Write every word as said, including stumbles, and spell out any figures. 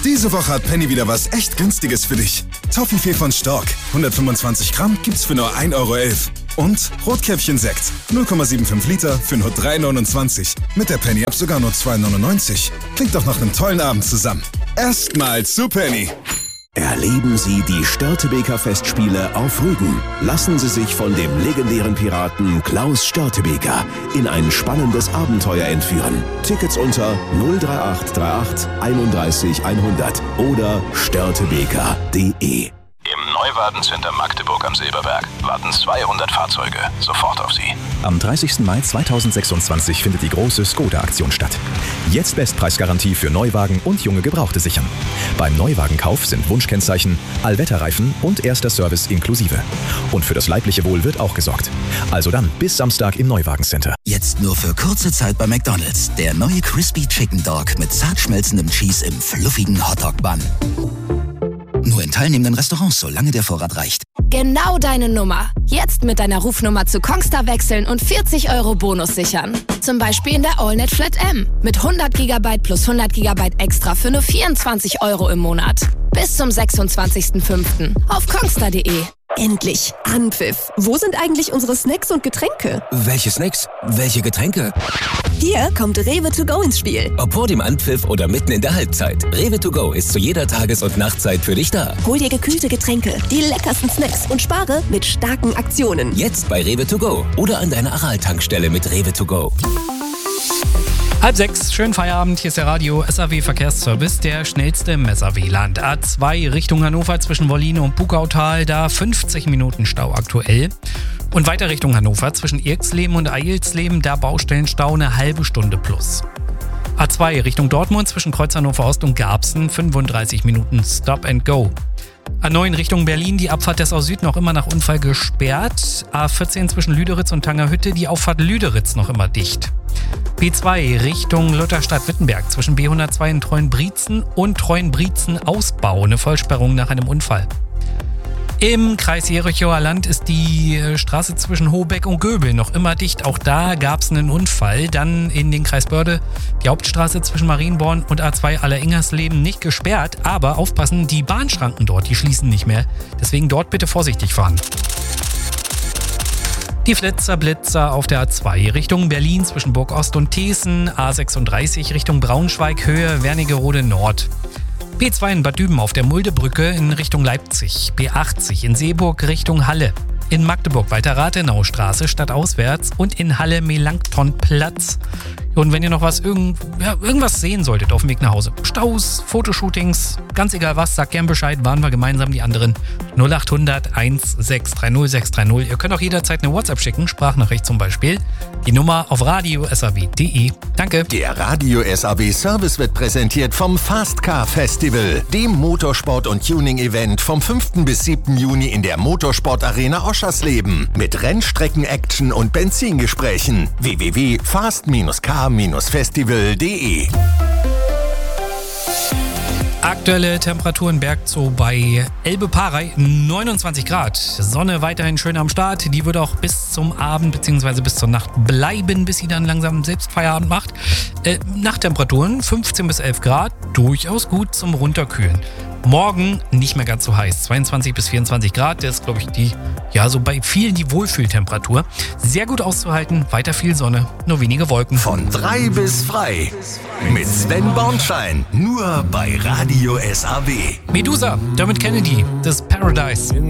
Diese Woche hat Penny wieder was echt Günstiges für dich. Toffifee von Stork, hundertfünfundzwanzig Gramm, gibt's für nur ein Euro elf. Und Rotkäppchen-Sekt, null Komma fünfundsiebzig Liter für nur drei neunundzwanzig. Mit der Penny-App sogar nur zwei neunundneunzig. Klingt doch nach einem tollen Abend zusammen. Erstmal zu Penny. Erleben Sie die Störtebeker Festspiele auf Rügen. Lassen Sie sich von dem legendären Piraten Klaus Störtebeker in ein spannendes Abenteuer entführen. Tickets unter null drei acht drei acht einunddreißig hundert oder störtebeker punkt de. Im Neuwagen-Center Magdeburg am Silberberg warten zweihundert Fahrzeuge sofort auf Sie. Am dreißigsten Mai zweitausendsechsundzwanzig findet die große Skoda-Aktion statt. Jetzt Bestpreisgarantie für Neuwagen und junge Gebrauchte sichern. Beim Neuwagenkauf sind Wunschkennzeichen, Allwetterreifen und erster Service inklusive. Und für das leibliche Wohl wird auch gesorgt. Also dann bis Samstag im Neuwagen-Center. Jetzt nur für kurze Zeit bei McDonald's. Der neue Crispy Chicken Dog mit zart schmelzendem Cheese im fluffigen Hotdog-Bun. Nur in teilnehmenden Restaurants, solange der Vorrat reicht. Genau deine Nummer. Jetzt mit deiner Rufnummer zu Kongstar wechseln und vierzig Euro Bonus sichern. Zum Beispiel in der AllNet Flat M. Mit hundert Gigabyte plus hundert Gigabyte extra für nur vierundzwanzig Euro im Monat. Bis zum sechsundzwanzigsten fünften auf kongstar punkt de. Endlich Anpfiff. Wo sind eigentlich unsere Snacks und Getränke? Welche Snacks? Welche Getränke? Hier kommt Rewe to go ins Spiel. Ob vor dem Anpfiff oder mitten in der Halbzeit. Rewe to go ist zu jeder Tages- und Nachtzeit für dich da. Hol dir gekühlte Getränke, die leckersten Snacks und spare mit starken Aktionen. Jetzt bei Rewe to go oder an deiner Aral-Tankstelle mit Rewe to go. Halb sechs, schönen Feierabend, hier ist der Radio S A W Verkehrsservice, der schnellste im S A W-Land. A zwei Richtung Hannover zwischen Wolline und Bugautal, da fünfzig Minuten Stau aktuell. Und weiter Richtung Hannover zwischen Irxleben und Eilsleben, da Baustellenstau eine halbe Stunde plus. A zwei Richtung Dortmund zwischen Kreuz Hannover Ost und Garbsen, fünfunddreißig Minuten Stop and Go. A neun Richtung Berlin, die Abfahrt Dessau Süd noch immer nach Unfall gesperrt. A vierzehn zwischen Lüderitz und Tangerhütte, die Auffahrt Lüderitz noch immer dicht. B zwei Richtung Lutherstadt-Wittenberg zwischen B hundertzwei in Treuenbrietzen und Treuenbrietzen-Ausbau, eine Vollsperrung nach einem Unfall. Im Kreis Jerichower Land ist die Straße zwischen Hohbeck und Göbel noch immer dicht. Auch da gab es einen Unfall. Dann in den Kreis Börde die Hauptstraße zwischen Marienborn und A zwei Alleringersleben nicht gesperrt. Aber aufpassen, die Bahnschranken dort, die schließen nicht mehr. Deswegen dort bitte vorsichtig fahren. Die Flitzer Blitzer auf der A zwei Richtung Berlin zwischen Burg Ost und Thesen, A sechsunddreißig Richtung Braunschweig Höhe Wernigerode Nord. B zwei in Bad Düben auf der Muldebrücke in Richtung Leipzig, B achtzig in Seeburg Richtung Halle, in Magdeburg weiter Rathenaustraße stadtauswärts und in Halle Melanchthonplatz. Und wenn ihr noch was irgend, ja, irgendwas sehen solltet auf dem Weg nach Hause, Staus, Fotoshootings, ganz egal was, sagt gern Bescheid, waren wir gemeinsam die anderen. null acht hundert eins sechs drei null sechs drei null. Ihr könnt auch jederzeit eine WhatsApp schicken, Sprachnachricht zum Beispiel. Die Nummer auf radio punkt s a w punkt de. Danke. Der Radio S A W Service wird präsentiert vom Fast Car Festival, dem Motorsport- und Tuning-Event vom fünften bis siebten Juni in der Motorsport-Arena Oschersleben. Mit Rennstrecken-Action und Benzingesprächen. w w w punkt fast car festival punkt de. Aktuelle Temperaturen Bergzoo bei Elbe-Parey neunundzwanzig Grad. Sonne weiterhin schön am Start. Die wird auch bis zum Abend bzw. bis zur Nacht bleiben, bis sie dann langsam selbst Feierabend macht. Äh, Nachttemperaturen fünfzehn bis elf Grad, durchaus gut zum Runterkühlen. Morgen nicht mehr ganz so heiß, zweiundzwanzig bis vierundzwanzig Grad. Das ist, glaube ich, die, ja, so bei vielen die Wohlfühltemperatur. Sehr gut auszuhalten, weiter viel Sonne, nur wenige Wolken. Von drei bis frei. Mit Sven Bornschein. Nur bei Radio S A W. Medusa, Dermot Kennedy, das Paradise.